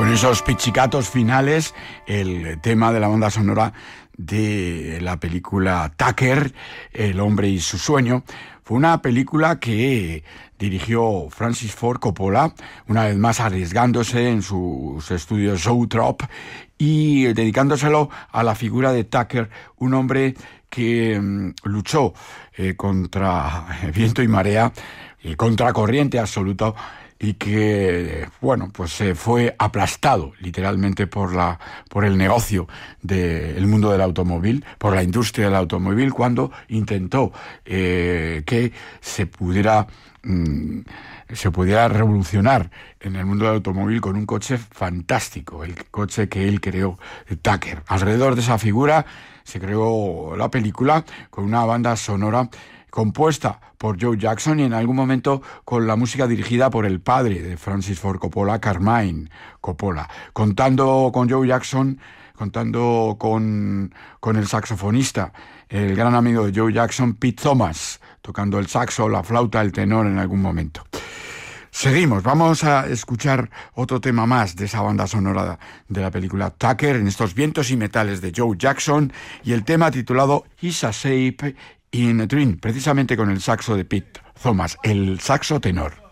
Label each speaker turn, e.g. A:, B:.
A: Con esos pichicatos finales, el tema de la banda sonora de la película Tucker, El hombre y su sueño, fue una película que dirigió Francis Ford Coppola, una vez más arriesgándose en sus estudios Zoetrope y dedicándoselo a la figura de Tucker, un hombre que luchó contra viento y marea, y contracorriente absoluto, y que, bueno, pues se fue aplastado literalmente por el negocio del mundo del automóvil, por la industria del automóvil, cuando intentó que se pudiera revolucionar en el mundo del automóvil con un coche fantástico, el coche que él creó, Tucker. Alrededor de esa figura se creó la película con una banda sonora compuesta por Joe Jackson y en algún momento con la música dirigida por el padre de Francis Ford Coppola, Carmine Coppola, contando con Joe Jackson, contando con el saxofonista, el gran amigo de Joe Jackson, Pete Thomas, tocando el saxo, la flauta, el tenor en algún momento. Seguimos, vamos a escuchar otro tema más de esa banda sonora de la película Tucker, en estos vientos y metales de Joe Jackson, y el tema titulado Is a Shape in a Dream, precisamente con el saxo de Pete Thomas, el saxo tenor.